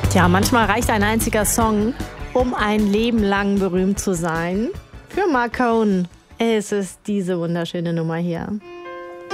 Tja, manchmal reicht ein einziger Song, um ein Leben lang berühmt zu sein. Für Mark Cohn ist es diese wunderschöne Nummer hier.